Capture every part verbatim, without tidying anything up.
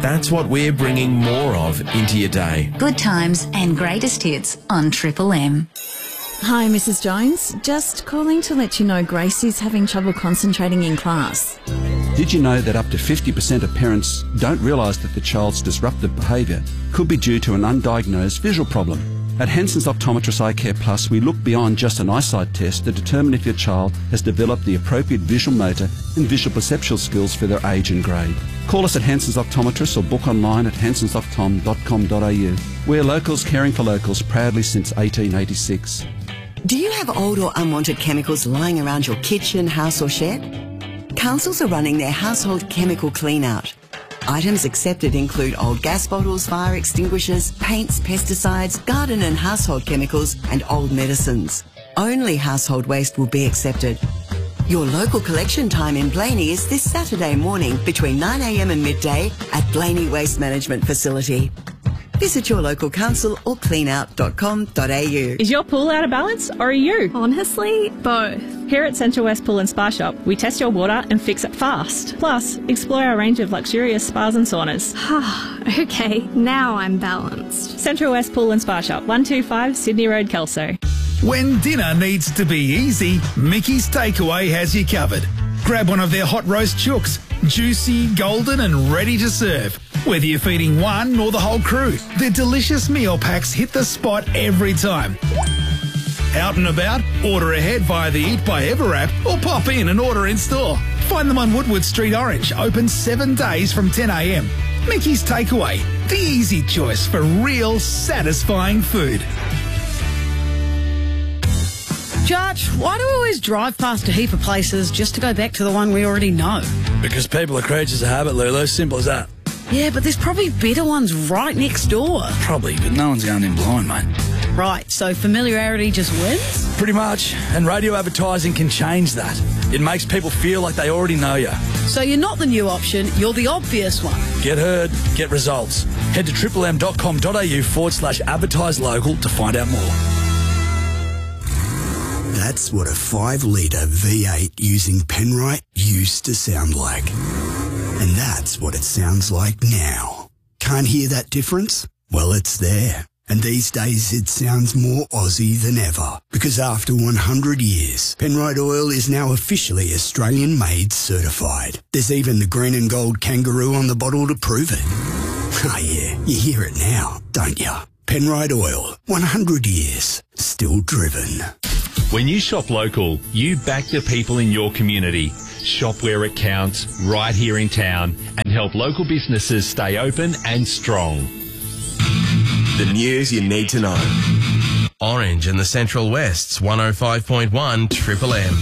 That's what we're bringing more of into your day. Good times and greatest hits on Triple M. Hi, Missus Jones. Just calling to let you know Grace is having trouble concentrating in class. Did you know that up to fifty percent of parents don't realise that the child's disruptive behaviour could be due to an undiagnosed visual problem? At Hanson's Optometrist Eye Care Plus, we look beyond just an eyesight test to determine if your child has developed the appropriate visual motor and visual perceptual skills for their age and grade. Call us at Hanson's Optometrist or book online at hansons optom dot com dot a u. We're locals caring for locals proudly since eighteen eighty-six. Do you have old or unwanted chemicals lying around your kitchen, house or shed? Councils are running their household chemical clean-out. Items accepted include old gas bottles, fire extinguishers, paints, pesticides, garden and household chemicals and old medicines. Only household waste will be accepted. Your local collection time in Blaney is this Saturday morning between nine a m and midday at Blaney Waste Management Facility. Visit your local council or clean out dot com dot a u. Is your pool out of balance or are you? Honestly, both. Here at Central West Pool and Spa Shop, we test your water and fix it fast. Plus, explore our range of luxurious spas and saunas. Okay, now I'm balanced. Central West Pool and Spa Shop, one two five Sydney Road, Kelso. When dinner needs to be easy, Mickey's Takeaway has you covered. Grab one of their hot roast chooks, juicy, golden and ready to serve. Whether you're feeding one or the whole crew, their delicious meal packs hit the spot every time. Out and about? Order ahead via the Eat by Ever app or pop in and order in store. Find them on Woodward Street, Orange, open seven days from ten a m. Mickey's Takeaway, the easy choice for real satisfying food. Judge, why do we always drive past a heap of places just to go back to the one we already know? Because people are creatures of habit, Lulu. Simple as that. Yeah, but there's probably better ones right next door. Probably, but no one's going in blind, mate. Right, so familiarity just wins? Pretty much, and radio advertising can change that. It makes people feel like they already know you. So you're not the new option, you're the obvious one. Get heard, get results. Head to triple m dot com dot a u forward slash advertise local to find out more. That's what a five litre V eight using Penrite used to sound like. And that's what it sounds like now. Can't hear that difference? Well, it's there. And these days it sounds more Aussie than ever. Because after one hundred years, Penrite Oil is now officially Australian-made certified. There's even the green and gold kangaroo on the bottle to prove it. Ah, yeah, you hear it now, don't you? Penrite Oil, one hundred years, still driven. When you shop local, you back the people in your community. Shop where it counts, right here in town, and help local businesses stay open and strong. The news you need to know. Orange and the Central West's one oh five point one Triple M.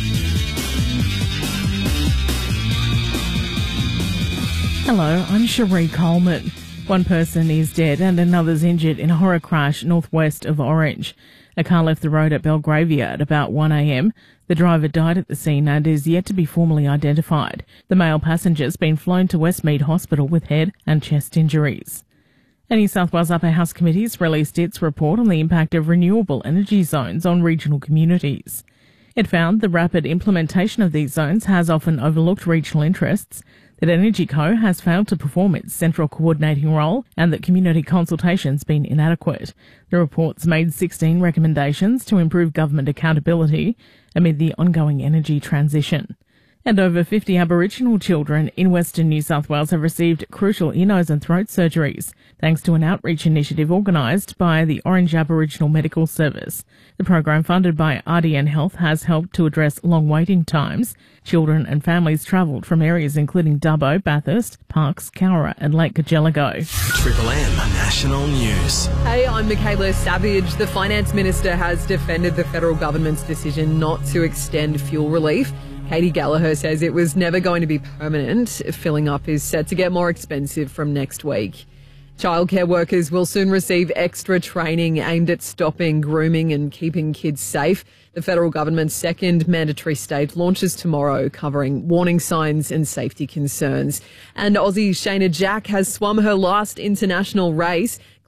Hello, I'm Cherie Coleman. One person is dead and another's injured in a horror crash northwest of Orange. A car left the road at Belgravia at about one a m. The driver died at the scene and is yet to be formally identified. The male passenger's been flown to Westmead Hospital with head and chest injuries. A New South Wales Upper House Committee has released its report on the impact of renewable energy zones on regional communities. It found the rapid implementation of these zones has often overlooked regional interests, that EnergyCo has failed to perform its central coordinating role, and that community consultation's been inadequate. The report's made sixteen recommendations to improve government accountability amid the ongoing energy transition. And over fifty Aboriginal children in Western New South Wales have received crucial ear, nose and throat surgeries, thanks to an outreach initiative organised by the Orange Aboriginal Medical Service. The program, funded by R D N Health, has helped to address long waiting times. Children and families travelled from areas including Dubbo, Bathurst, Parkes, Cowra and Lake Cargelligo. Triple M National News. Hey, I'm Michaela Savage. The Finance Minister has defended the federal government's decision not to extend fuel relief. Katie Gallagher says it was never going to be permanent. Filling up is set to get more expensive from next week. Childcare workers will soon receive extra training aimed at stopping grooming and keeping kids safe. The federal government's second mandatory state launches tomorrow, covering warning signs and safety concerns. And Aussie Shayna Jack has swum her last international race.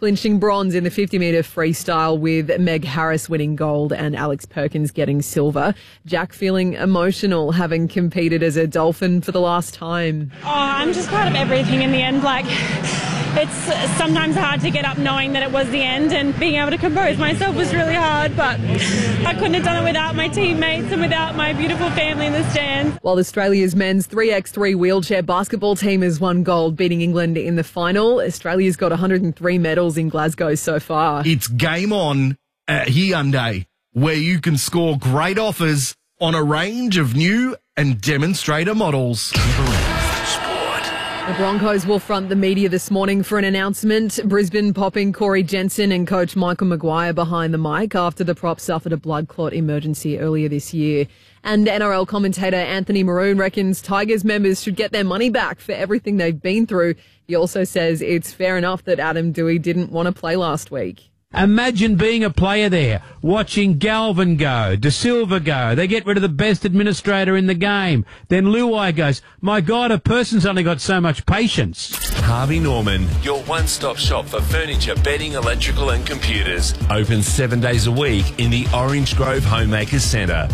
clinching bronze in the fifty metre freestyle with Meg Harris winning gold and Alex Perkins getting silver. Jack feeling emotional having competed as a dolphin for the last time. Oh, I'm just proud of everything in the end. Like, it's sometimes hard to get up knowing that it was the end, and being able to compose myself was really hard, but I couldn't have done it without my teammates and without my beautiful family in the stands. While Australia's men's three by three wheelchair basketball team has won gold, beating England in the final, Australia's got one hundred three medals in Glasgow so far. It's game on at Hyundai, where you can score great offers on a range of new and demonstrator models. The Broncos will front the media this morning for an announcement. Brisbane popping Corey Jensen and coach Michael Maguire behind the mic after the prop suffered a blood clot emergency earlier this year. And N R L commentator Anthony Maroon reckons Tigers members should get their money back for everything they've been through. He also says it's fair enough that Adam Doueihi didn't want to play last week. Imagine being a player there, watching Galvin go, De Silva go. They get rid of the best administrator in the game. Then Luai goes, my God, a person's only got so much patience. Harvey Norman, your one-stop shop for furniture, bedding, electrical and computers. Open seven days a week in the Orange Grove Homemakers Centre.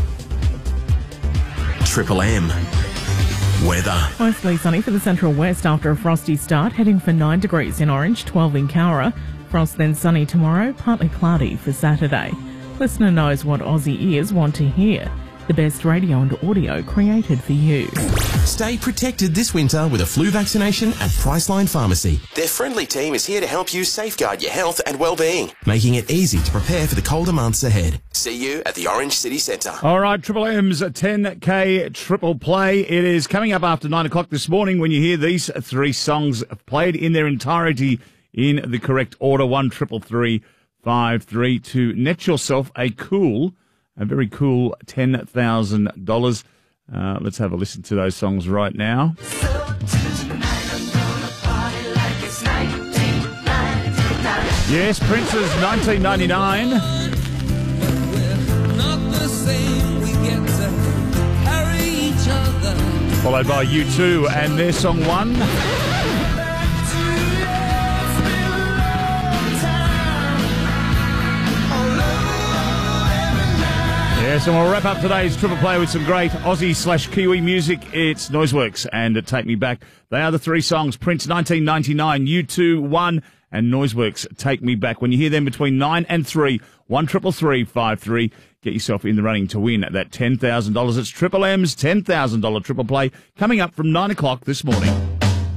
Triple M. Weather. Mostly sunny for the Central West after a frosty start, heading for nine degrees in Orange, twelve in Cowra. Frost then sunny tomorrow, partly cloudy for Saturday. Listener knows what Aussie ears want to hear. The best radio and audio created for you. Stay protected this winter with a flu vaccination at Priceline Pharmacy. Their friendly team is here to help you safeguard your health and well-being, making it easy to prepare for the colder months ahead. See you at the Orange City Centre. All right, Triple M's ten K Triple Play. It is coming up after nine o'clock this morning when you hear these three songs played in their entirety in the correct order. One triple three five three to net yourself a cool, a very cool ten thousand dollars. Uh, let's have a listen to those songs right now. Yes, Prince's nineteen ninety-nine. Followed by U two and their song One. Yes, and we'll wrap up today's Triple Play with some great Aussie slash Kiwi music. It's Noiseworks and Take Me Back. They are the three songs: Prince nineteen ninety-nine, U two One, and Noiseworks Take Me Back. When you hear them between nine and three, one triple three five three, get yourself in the running to win that ten thousand dollars. It's Triple M's ten thousand dollars Triple Play coming up from nine o'clock this morning.